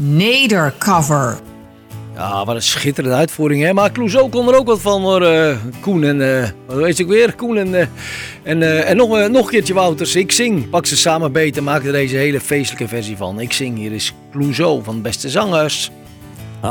Nedercover. Ja, wat een schitterende uitvoering, hè. Maar Clouseau kon er ook wat van, hoor. Koen en... wat weet ik weer? Koen en nog een keertje Wouters. Ik zing. Pak ze samen beter. Maak er deze hele feestelijke versie van. Ik zing. Hier is Clouseau van Beste Zangers.